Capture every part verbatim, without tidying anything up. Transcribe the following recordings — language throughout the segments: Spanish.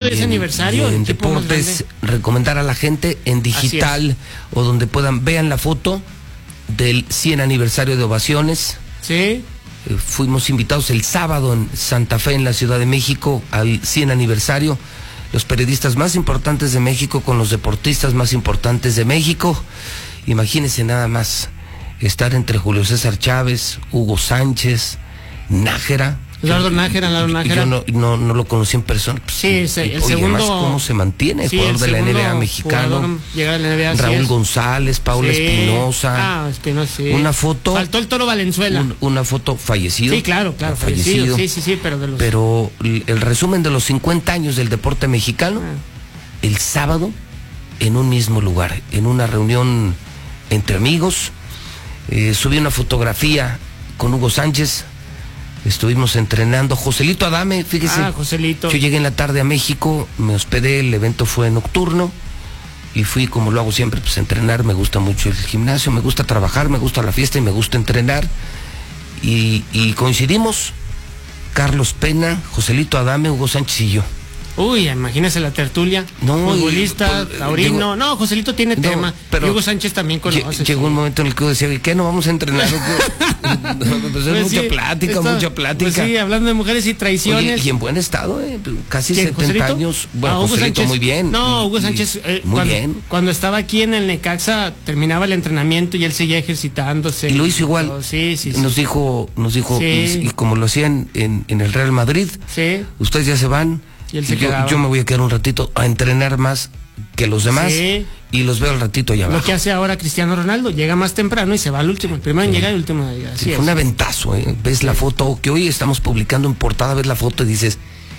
ese en, aniversario. en deportes, recomendar a la gente en digital o donde puedan, vean la foto del cien aniversario de Ovaciones. Sí. Eh, fuimos invitados el sábado en Santa Fe, en la Ciudad de México, al cien aniversario. Los periodistas más importantes de México con los deportistas más importantes de México. Imagínense nada más estar entre Julio César Chávez, Hugo Sánchez, Nájera. Eduardo Nájera, Eduardo Nájera. Yo no, no, no lo conocí en persona. Sí, es el, el Oye, segundo. Además, ¿cómo se mantiene? Sí, Jugador el de la N B A mexicano. Llega a la N B A, Raúl sí González, Paula sí. Espinosa. Ah, Espinosa, sí. Una foto. Faltó el Toro Valenzuela. Un, una foto fallecido. Sí, claro, claro, fallecido. fallecido. Sí, sí, sí, pero de los. Pero el, el resumen de los cincuenta años del deporte mexicano, ah. el sábado, en un mismo lugar, en una reunión entre amigos. Eh, subí una fotografía con Hugo Sánchez. Estuvimos entrenando. Joselito Adame, fíjese. Ah, Joselito. Yo llegué en la tarde a México, me hospedé, el evento fue nocturno y fui, como lo hago siempre, pues a entrenar. Me gusta mucho el gimnasio, me gusta trabajar, me gusta la fiesta y me gusta entrenar. Y, y coincidimos Carlos Pena, Joselito Adame, Hugo Sánchez y yo. Uy, imagínese la tertulia. No, futbolista, y, taurino. Llegó, no, Joselito tiene no, tema. Pero y Hugo Sánchez también conoce. Llegó un momento en el que Hugo decía, ¿qué no vamos a entrenar? pues es pues mucha sí, plática, está, mucha plática. Pues sí, hablando de mujeres y traiciones. Oye, y en buen estado, eh, casi setenta ¿Joselito? Años. Bueno, ah, Hugo Joselito Sánchez, muy bien. No, Hugo Sánchez, eh, muy cuando, bien. Cuando estaba aquí en el Necaxa, terminaba el entrenamiento y él seguía ejercitándose. Y lo hizo igual. Oh, sí, sí, sí. Nos dijo, nos dijo, sí. y, y como lo hacían en, en el Real Madrid, sí. ustedes ya se van. Y él se yo, yo me voy a quedar un ratito a entrenar más que los demás sí. y los veo al ratito allá abajo. Lo que hace ahora Cristiano Ronaldo, llega más temprano y se va al último, el primero sí. en llegar y el último en llegar. Sí, fue un aventazo, ¿eh? Ves la foto que hoy estamos publicando en portada, ves la foto y dices,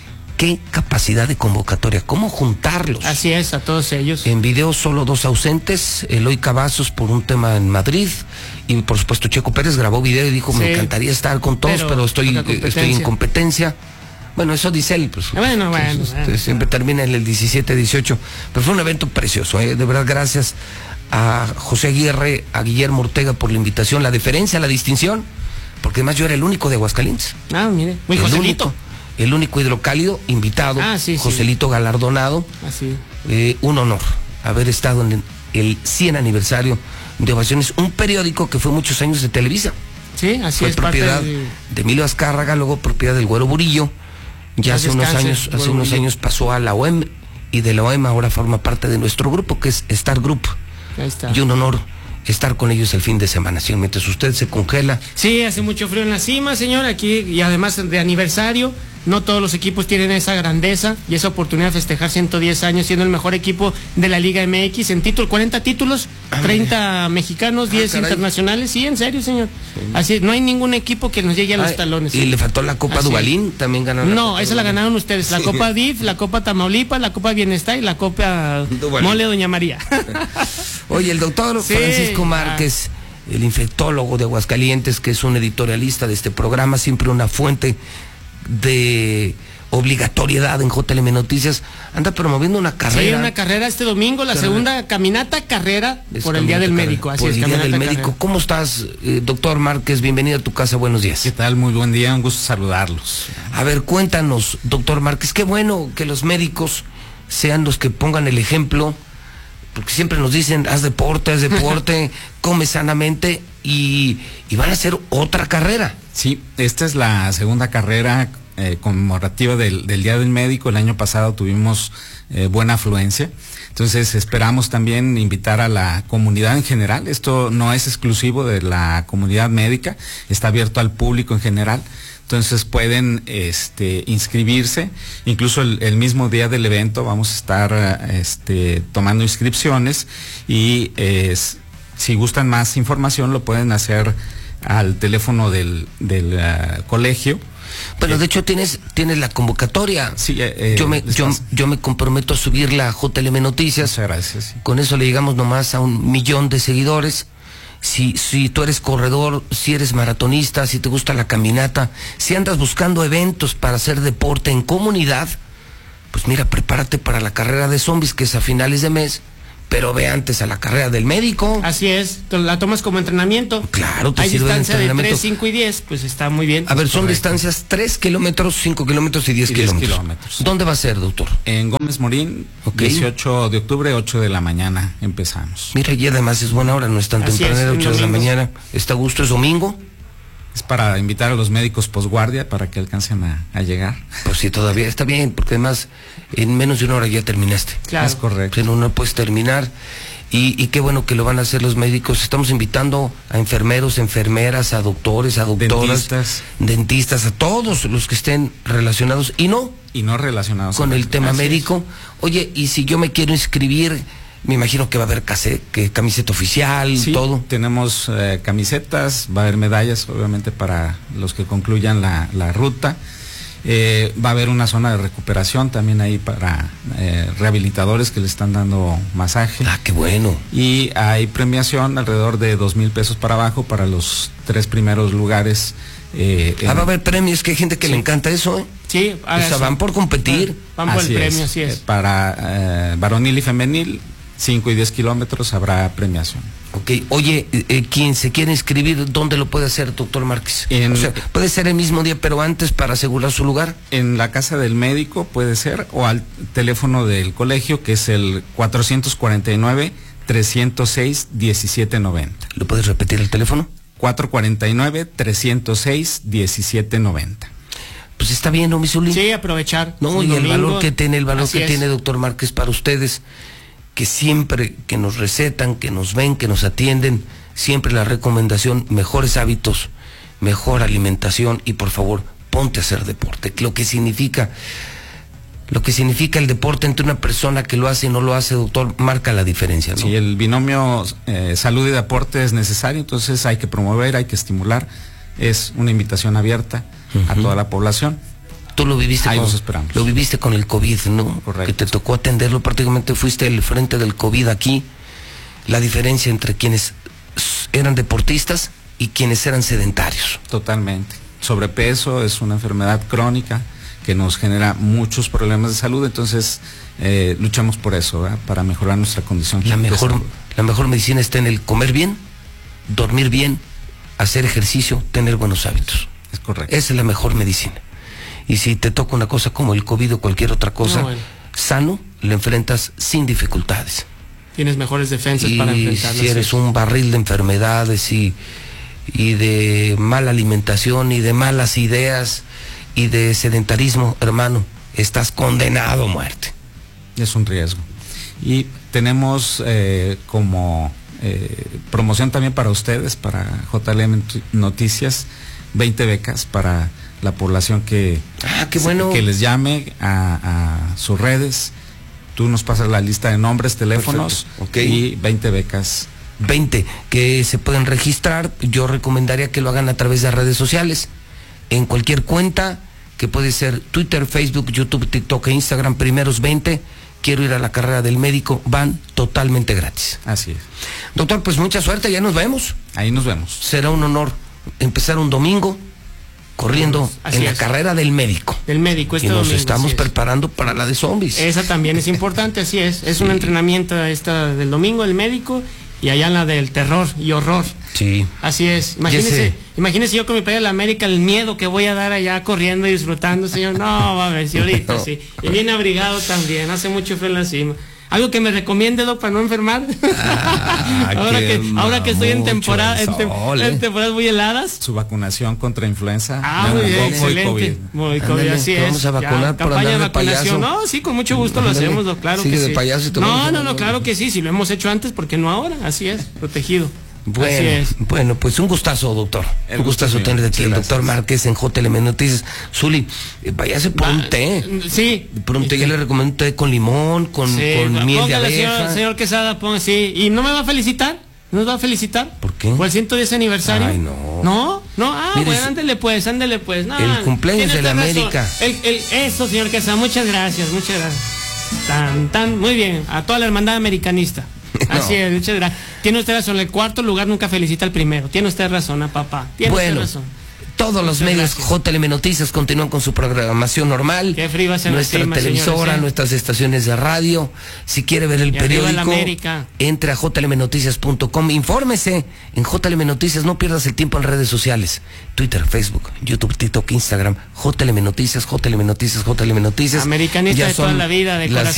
qué capacidad de convocatoria, cómo juntarlos. Así es, a todos ellos. En video solo dos ausentes, Eloy Cavazos por un tema en Madrid y por supuesto Checo Pérez grabó video y dijo, sí. me encantaría estar con todos, pero, pero estoy, eh, estoy en competencia. Bueno, eso dice él, pues. Bueno, bueno, pues, bueno. Siempre termina en el diecisiete dieciocho. Pero fue un evento precioso, ¿eh? De verdad, gracias a José Aguirre, a Guillermo Ortega por la invitación, la deferencia, la distinción, porque además yo era el único de Aguascalientes. Ah, mire, muy el Joselito. Único, el único hidrocálido invitado, ah, sí, Joselito sí. galardonado. Ah, sí. eh, un honor haber estado en el cien aniversario de Ovaciones, un periódico que fue muchos años de Televisa. Sí, así fue es. propiedad parte de... de Emilio Azcárraga, luego propiedad del Güero Burillo. Ya hace unos años, hace unos años pasó a la O E M y de la O E M ahora forma parte de nuestro grupo que es Star Group. Ahí está. Y un honor estar con ellos el fin de semana, señor, mientras usted se congela. Sí, hace mucho frío en la cima, señor, aquí y además de aniversario. No todos los equipos tienen esa grandeza y esa oportunidad de festejar ciento diez años siendo el mejor equipo de la Liga M X en título, cuarenta títulos, ah, treinta mexicanos, diez ah, internacionales. Sí, en serio, señor. Sí. Así, no hay ningún equipo que nos llegue a los ah, talones. Y ¿sí? Le faltó la Copa Así. Duvalín, también ganaron. No, esa la ganaron ustedes. La sí. Copa D I F, la Copa Tamaulipas, la Copa Bienestar y la Copa Duvalín. Mole Doña María. Oye, el doctor sí. Francisco Márquez, ah. el infectólogo de Aguascalientes, que es un editorialista de este programa, siempre una fuente de obligatoriedad en J L M Noticias, anda promoviendo una carrera. Sí, una carrera este domingo, la carrera. segunda caminata carrera es por el Día del Médico. Así por es, el Día del Médico. Carrera. ¿Cómo estás, eh, doctor Márquez? Bienvenido a tu casa, buenos días. ¿Qué tal? Muy buen día, un gusto saludarlos. A ver, cuéntanos, doctor Márquez, qué bueno que los médicos sean los que pongan el ejemplo, porque siempre nos dicen, haz deporte, haz deporte, come sanamente, y, y van a hacer otra carrera. Sí, esta es la segunda carrera eh, conmemorativa del, del Día del Médico. El año pasado tuvimos eh, buena afluencia, entonces esperamos también invitar a la comunidad en general. Esto no es exclusivo de la comunidad médica, está abierto al público en general. Entonces pueden este, inscribirse, incluso el, el mismo día del evento vamos a estar este, tomando inscripciones y eh, si gustan más información lo pueden hacer al teléfono del, del uh, colegio. Bueno, eh, de hecho tienes tienes la convocatoria. Sí, eh, yo me yo, yo me comprometo a subirla a J L M Noticias. Muchas gracias. Sí. Con eso le llegamos nomás a un millón de seguidores. Si, si tú eres corredor, si eres maratonista, si te gusta la caminata, si andas buscando eventos para hacer deporte en comunidad, pues mira, prepárate para la carrera de zombies que es a finales de mes, pero ve antes a la carrera del médico. Así es, la tomas como entrenamiento. Claro, te hay sirve de distancia de entrenamiento. tres, cinco y diez, pues está muy bien. A ver, son Correcto. distancias tres kilómetros, cinco kilómetros y diez Y diez kilómetros. kilómetros. ¿Dónde va a ser, doctor? En Gómez Morín, Ok. dieciocho de octubre, ocho de la mañana empezamos. Mira, y además es buena hora, no es tan Así temprano, es, un ocho de la domingo. mañana. Está a gusto, es domingo. Es para invitar a los médicos posguardia para que alcancen a, a llegar. Pues sí, todavía está bien, porque además en menos de una hora ya terminaste. Claro. Es correcto. Pero no puedes terminar. Y, y qué bueno que lo van a hacer los médicos. Estamos invitando a enfermeros, enfermeras, a doctores, a doctoras, Dentistas. dentistas, a todos los que estén relacionados y no Y no relacionados con a- el tema Así es. médico. Oye, y si yo me quiero inscribir, me imagino que va a haber case- que camiseta oficial, Sí, todo. tenemos eh, camisetas, va a haber medallas, obviamente, para los que concluyan la, la ruta. Eh, va a haber una zona de recuperación también ahí para eh, rehabilitadores que le están dando masaje. Ah, qué bueno. Y hay premiación alrededor de dos mil pesos para abajo para los tres primeros lugares. eh, Ah, en- va a haber premios, que hay gente que Sí. le encanta eso, ¿eh? Sí, O sea, eso. van por competir. Van por el Así premio, es. así es. Eh, Para eh, varonil y femenil, cinco y diez kilómetros habrá premiación. Ok, oye, eh, eh, quien se quiere inscribir, ¿dónde lo puede hacer, doctor Márquez? En- O sea, puede ser el mismo día, pero antes para asegurar su lugar. En la casa del médico puede ser, o al teléfono del colegio, que es el cuatrocientos cuarenta y nueve, trescientos seis, diecisiete noventa. ¿Lo puedes repetir el teléfono? cuatrocientos cuarenta y nueve, trescientos seis, diecisiete noventa. Pues está bien, ¿no, mi Zuli? Sí, aprovechar. No, Un y el domingo, valor que tiene, el valor así que es. tiene, doctor Márquez, para ustedes, que siempre que nos recetan, que nos ven, que nos atienden, siempre la recomendación, mejores hábitos, mejor alimentación y por favor, ponte a hacer deporte. Lo que significa, lo que significa el deporte entre una persona que lo hace y no lo hace, doctor, marca la diferencia, ¿no? Sí, el binomio eh, salud y deporte es necesario, entonces hay que promover, hay que estimular. Es una invitación abierta a Ujú. toda la población. Tú lo viviste, Ahí con, los esperamos. lo viviste con el COVID, ¿no? Correcto. Que te tocó atenderlo, prácticamente fuiste el frente del COVID aquí. La diferencia entre quienes s- eran deportistas y quienes eran sedentarios. Totalmente. Sobrepeso es una enfermedad crónica que nos genera muchos problemas de salud, entonces eh, luchamos por eso, ¿verdad? Para mejorar nuestra condición. La de mejor, salud. la mejor medicina está en el comer bien, dormir bien, hacer ejercicio, tener buenos hábitos. Es correcto. Esa es la mejor medicina. Y si te toca una cosa como el COVID o cualquier otra cosa, No, bueno. sano, la enfrentas sin dificultades. Tienes mejores defensas Y para enfrentarlo. si eres sí. un barril de enfermedades y, y de mala alimentación y de malas ideas y de sedentarismo, hermano, estás condenado a muerte. Es un riesgo. Y tenemos eh, como eh, promoción también para ustedes, para J L M Noticias, veinte becas para la población que, Ah, qué bueno. que les llame a, a sus redes. Tú nos pasas la lista de nombres, teléfonos. Perfecto, ok. Y veinte becas. veinte que se pueden registrar. Yo recomendaría que lo hagan a través de redes sociales, en cualquier cuenta, que puede ser Twitter, Facebook, YouTube, TikTok e Instagram, primeros veinte. Quiero ir a la carrera del médico, van totalmente gratis. Así es. Doctor, pues mucha suerte, ya nos vemos. Ahí nos vemos. Será un honor empezar un domingo corriendo Así en la es. carrera del médico. Del médico, este y nos domingo, estamos así es. preparando para la de zombies. Esa también es importante, así es. Es un entrenamiento esta del domingo, el médico, y allá la del terror y horror. Sí. Así es. Ya Imagínese, sé. imagínese yo con mi playera de la América, el miedo que voy a dar allá corriendo y disfrutando, señor. No, va a ver, si ahorita No. sí. Y bien abrigado también, hace mucho frío en la cima. ¿Algo que me recomiende, Doc, para no enfermar? Ah, ahora, qué que, ahora que estoy en mucho temporada, el en, tem- sol, en ¿eh? temporadas muy heladas. Su vacunación contra influenza. Ah, muy bien, neumococo y excelente. COVID. Muy COVID, Ándale, así te es. vamos a vacunar Ya, por campaña andar de de vacunación. payaso. No, sí, con mucho gusto lo Ándale, hacemos, Doc, claro sigue que de sí. payaso y te vamos No, a no, no, vacunar. claro que sí, si lo hemos hecho antes, ¿por qué no ahora? Así es, protegido. Así Bueno, es. bueno, pues un gustazo, doctor. El un gusto gustazo es mío. tener aquí Muchas el gracias. doctor Márquez en J L M Noticias. Zuli, eh, váyase por un Va, té. Sí. Por un té, ya le recomiendo un té con limón, con, Sí, con va, miel de póngale, abeja. señor, señor Quesada, ponga, sí. ¿Y no me va a felicitar? ¿No nos va a felicitar? ¿Por qué? ¿Por el ciento diez aniversario? Ay, no. ¿No? ¿No? Ah, Mire, bueno, es- ándele pues, ándele pues. No, el cumpleaños tiene de la usted razón. América. El, el, eso, señor Quesada, muchas gracias, muchas gracias. Tan, tan, muy bien, a toda la hermandad americanista. Así No. es, muchas gracias. Tiene usted razón, el cuarto lugar nunca felicita al primero. Tiene usted razón, a papá. Tiene Bueno, usted razón. Todos los Muchas medios gracias. J L M Noticias continúan con su programación normal. Qué frío hace en la Nuestra cima, televisora, señores, ¿eh? nuestras estaciones de radio. Si quiere ver el Y arriba la periódico, América. entre a j l m noticias punto com. Infórmese en J L M Noticias. No pierdas el tiempo en redes sociales. Twitter, Facebook, YouTube, TikTok, Instagram. J L M Noticias, J L M Noticias, J L M Noticias. Americanista Ya de toda son la vida, de las corazón.